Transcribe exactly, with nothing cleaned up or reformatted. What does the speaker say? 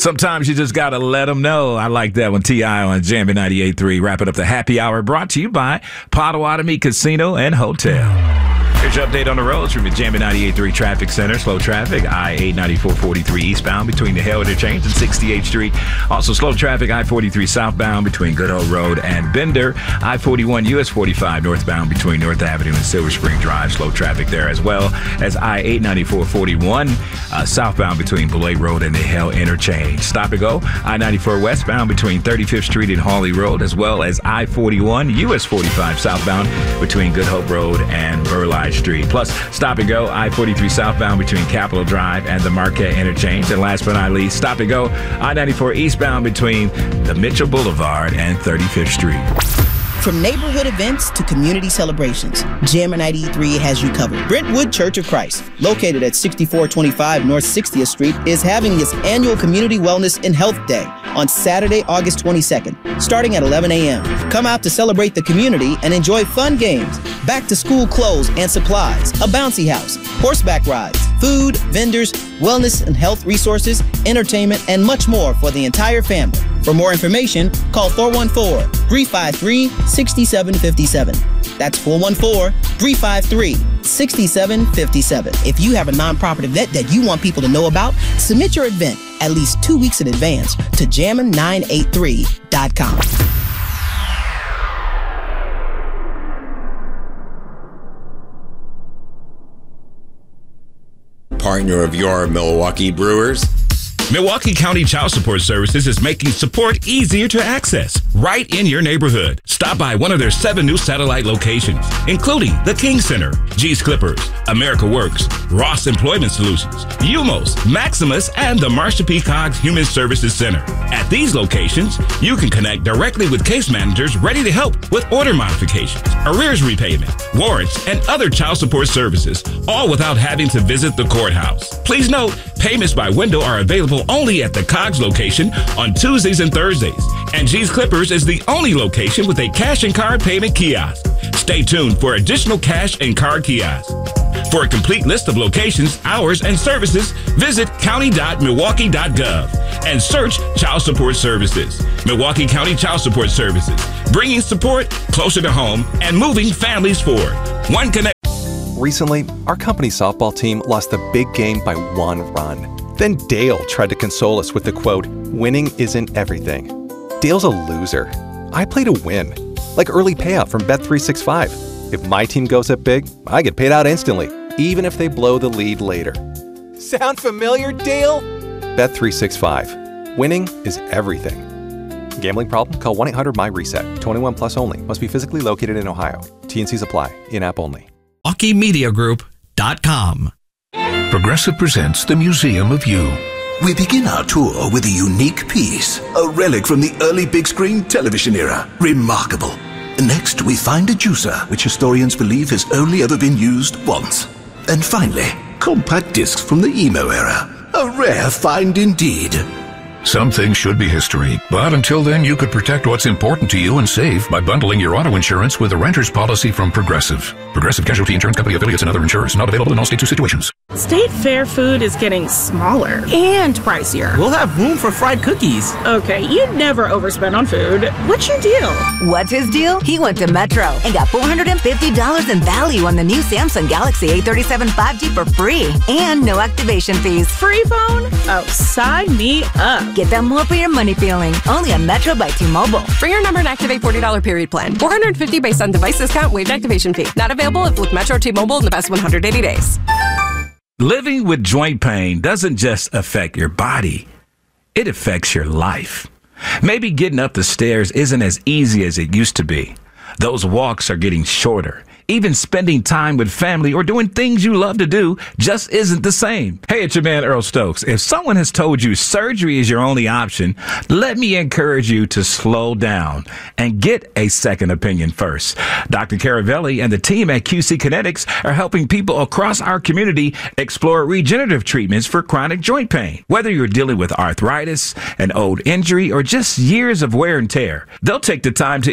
Sometimes you just got to let them know. I like that one. T I on Jammin' ninety-eight point three. Wrapping up the happy hour brought to you by Potawatomi Casino and Hotel. Here's your update on the roads from the Jammin' ninety-eight point three Traffic Center. Slow traffic, I eight ninety-four forty-three eastbound between the Hale Interchange and sixty-eighth Street. Also slow traffic, I forty-three southbound between Good Hope Road and Bender. I forty-one U S forty-five northbound between North Avenue and Silver Spring Drive. Slow traffic there, as well as I eight ninety-four forty-one uh, southbound between Belay Road and the Hale Interchange. Stop and go, I ninety-four westbound between thirty-fifth Street and Hawley Road, as well as I forty-one U S forty-five southbound between Good Hope Road and Burleigh Street. Plus, stop and go, I forty-three southbound between Capitol Drive and the Marquette Interchange. And last but not least, stop and go, I ninety-four eastbound between the Mitchell Boulevard and thirty-fifth Street. From neighborhood events to community celebrations, Jammin' ninety-eight point three has you covered. Brentwood Church of Christ, located at sixty-four twenty-five North sixtieth Street, is having its annual Community Wellness and Health Day on Saturday, August twenty-second, starting at eleven a.m. Come out to celebrate the community and enjoy fun games, back-to-school clothes and supplies, a bouncy house, horseback rides, food, vendors, wellness and health resources, entertainment, and much more for the entire family. For more information, call four one four, three five three, six seven five seven. That's four one four, three five three, six seven five seven. If you have a nonprofit event that you want people to know about, submit your event at least two weeks in advance to jammin nine eight three dot com. Partner of your Milwaukee Brewers. Milwaukee County Child Support Services is making support easier to access right in your neighborhood. Stop by one of their seven new satellite locations, including the King Center, G's Clippers, America Works, Ross Employment Solutions, Umos, Maximus, and the Marsha P. Coggs Human Services Center. At these locations, you can connect directly with case managers ready to help with order modifications, arrears repayment, warrants, and other child support services, all without having to visit the courthouse. Please note, payments by window are available only at the Coggs location on Tuesdays and Thursdays, and G's Clippers is the only location with a cash and card payment kiosk. Stay tuned for additional cash and card kiosks. For a complete list of locations, hours, and services, visit county dot milwaukee dot gov and search Child Support Services. Milwaukee County Child Support Services, bringing support closer to home and moving families forward. One connect. Recently, our company's softball team lost the big game by one run. Then Dale tried to console us with the quote, "Winning isn't everything." Dale's a loser. I play to win, like early payout from Bet three sixty-five. If my team goes up big, I get paid out instantly, even if they blow the lead later. Sound familiar, Dale? Bet three sixty-five. Winning is everything. Gambling problem? Call one eight hundred my reset. twenty-one plus only. Must be physically located in Ohio. T and C's apply. In-app only. Milwaukee Media Group dot com. Progressive presents the Museum of You. We begin our tour with a unique piece, a relic from the early big screen television era. Remarkable. Next, we find a juicer, which historians believe has only ever been used once. And finally, compact discs from the emo era. A rare find indeed. Some things should be history, but until then you could protect what's important to you and save by bundling your auto insurance with a renter's policy from Progressive. Progressive Casualty Insurance Company affiliates and other insurers. Not available in all states or situations. State Fair food is getting smaller and pricier. We'll have room for fried cookies. Okay, you'd never overspend on food. What's your deal? What's his deal? He went to Metro and got four hundred fifty dollars in value on the new Samsung Galaxy A thirty-seven five G for free and no activation fees. Free phone? Oh, sign me up. Get that more for your money feeling. Only on Metro by T-Mobile. For your number and activate forty dollars period plan. four hundred fifty dollars based on device discount, waived activation fee. Not available if with Metro T-Mobile in the best one hundred eighty days. Living with joint pain doesn't just affect your body, it affects your life. Maybe getting up the stairs isn't as easy as it used to be. Those walks are getting shorter. Even spending time with family or doing things you love to do just isn't the same. Hey, it's your man Earl Stokes. If someone has told you surgery is your only option, let me encourage you to slow down and get a second opinion first. Doctor Caravelli and the team at Q C Kinetics are helping people across our community explore regenerative treatments for chronic joint pain. Whether you're dealing with arthritis, an old injury, or just years of wear and tear, they'll take the time to